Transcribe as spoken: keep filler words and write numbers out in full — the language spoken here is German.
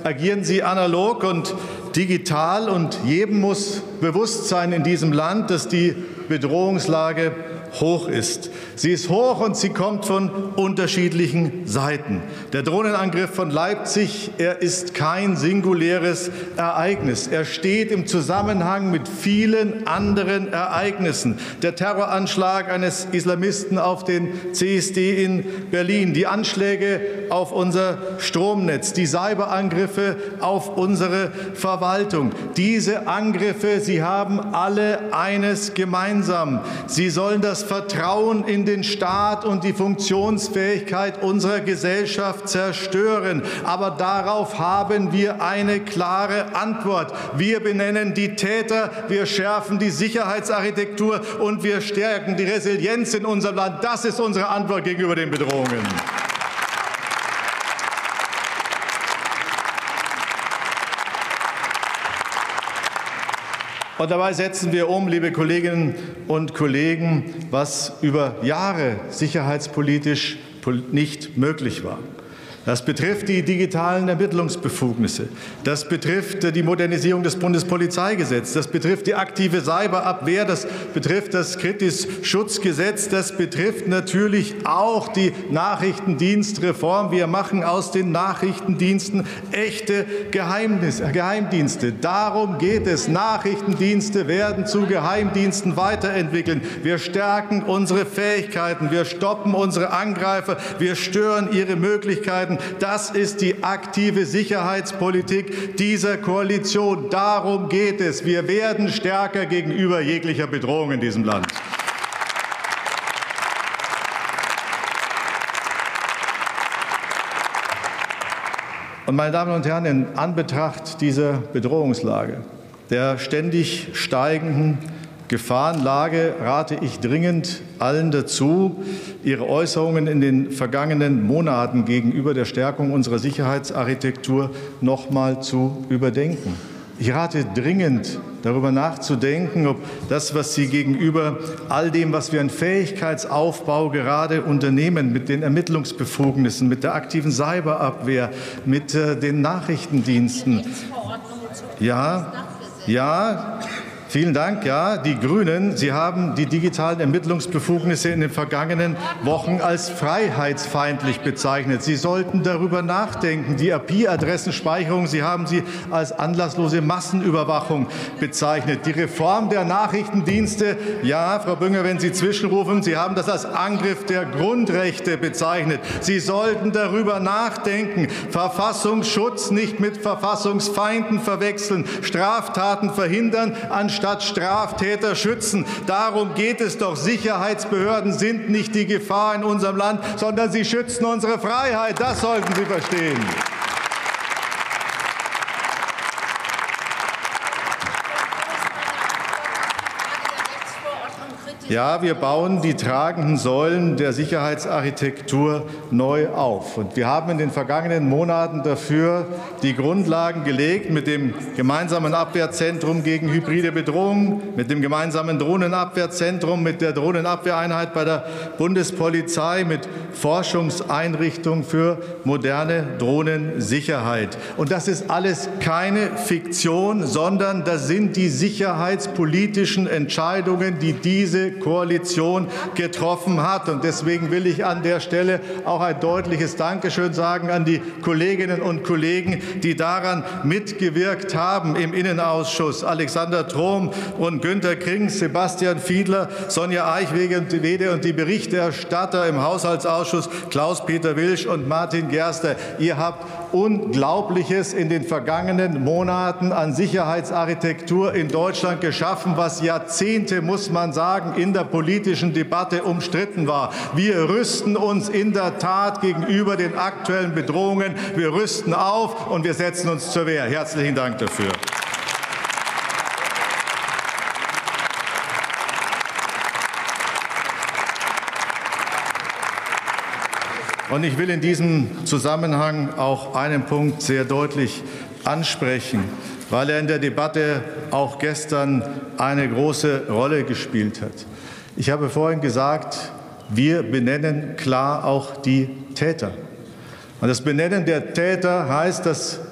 agieren Sie analog und digital, und jedem muss bewusst sein in diesem Land, dass die Bedrohungslage hoch ist. Sie ist hoch und sie kommt von unterschiedlichen Seiten. Der Drohnenangriff von Leipzig, er ist kein singuläres Ereignis. Er steht im Zusammenhang mit vielen anderen Ereignissen. Der Terroranschlag eines Islamisten auf den C S D in Berlin, die Anschläge auf unser Stromnetz, die Cyberangriffe auf unsere Verwaltung. Diese Angriffe, sie haben alle eines gemeinsam. Sie sollen das Vertrauen in den Staat und die Funktionsfähigkeit unserer Gesellschaft zerstören. Aber darauf haben wir eine klare Antwort. Wir benennen die Täter, wir schärfen die Sicherheitsarchitektur und wir stärken die Resilienz in unserem Land. Das ist unsere Antwort gegenüber den Bedrohungen. Und dabei setzen wir um, liebe Kolleginnen und Kollegen, was über Jahre sicherheitspolitisch nicht möglich war. Das betrifft die digitalen Ermittlungsbefugnisse. Das betrifft die Modernisierung des Bundespolizeigesetzes. Das betrifft die aktive Cyberabwehr. Das betrifft das Kritischschutzgesetz. Das betrifft natürlich auch die Nachrichtendienstreform. Wir machen aus den Nachrichtendiensten echte Geheimnis, Geheimdienste. Darum geht es. Nachrichtendienste werden zu Geheimdiensten weiterentwickeln. Wir stärken unsere Fähigkeiten. Wir stoppen unsere Angreifer. Wir stören ihre Möglichkeiten. Das ist die aktive Sicherheitspolitik dieser Koalition. Darum geht es. Wir werden stärker gegenüber jeglicher Bedrohung in diesem Land. Und, meine Damen und Herren, in Anbetracht dieser Bedrohungslage, der ständig steigenden Gefahrenlage, rate ich dringend allen dazu, ihre Äußerungen in den vergangenen Monaten gegenüber der Stärkung unserer Sicherheitsarchitektur noch mal zu überdenken. Ich rate dringend, darüber nachzudenken, ob das, was Sie gegenüber all dem, was wir an Fähigkeitsaufbau gerade unternehmen, mit den Ermittlungsbefugnissen, mit der aktiven Cyberabwehr, mit äh, den Nachrichtendiensten, ja, ja, vielen Dank. Ja, die Grünen, Sie haben die digitalen Ermittlungsbefugnisse in den vergangenen Wochen als freiheitsfeindlich bezeichnet. Sie sollten darüber nachdenken. Die I P-Adressenspeicherung, Sie haben sie als anlasslose Massenüberwachung bezeichnet. Die Reform der Nachrichtendienste, ja, Frau Bünger, wenn Sie zwischenrufen, Sie haben das als Angriff der Grundrechte bezeichnet. Sie sollten darüber nachdenken. Verfassungsschutz nicht mit Verfassungsfeinden verwechseln, Straftaten verhindern, anstatt Straftäter schützen. Darum geht es doch. Sicherheitsbehörden sind nicht die Gefahr in unserem Land, sondern sie schützen unsere Freiheit. Das sollten Sie verstehen. Ja, wir bauen die tragenden Säulen der Sicherheitsarchitektur neu auf. Und wir haben in den vergangenen Monaten dafür die Grundlagen gelegt mit dem gemeinsamen Abwehrzentrum gegen hybride Bedrohungen, mit dem gemeinsamen Drohnenabwehrzentrum, mit der Drohnenabwehreinheit bei der Bundespolizei, mit Forschungseinrichtungen für moderne Drohnensicherheit. Und das ist alles keine Fiktion, sondern das sind die sicherheitspolitischen Entscheidungen, die diese Koalition getroffen hat. Und deswegen will ich an der Stelle auch ein deutliches Dankeschön sagen an die Kolleginnen und Kollegen, die daran mitgewirkt haben im Innenausschuss. Alexander Trom und Günter Krings, Sebastian Fiedler, Sonja Eichwede und die Berichterstatter im Haushaltsausschuss Klaus-Peter Wilsch und Martin Gerster. Ihr habt Unglaubliches in den vergangenen Monaten an Sicherheitsarchitektur in Deutschland geschaffen, was Jahrzehnte, muss man sagen, in der politischen Debatte umstritten war. Wir rüsten uns in der Tat gegenüber den aktuellen Bedrohungen. Wir rüsten auf und wir setzen uns zur Wehr. Herzlichen Dank dafür. Und ich will in diesem Zusammenhang auch einen Punkt sehr deutlich ansprechen, weil er in der Debatte auch gestern eine große Rolle gespielt hat. Ich habe vorhin gesagt, wir benennen klar auch die Täter. Und das Benennen der Täter heißt, dass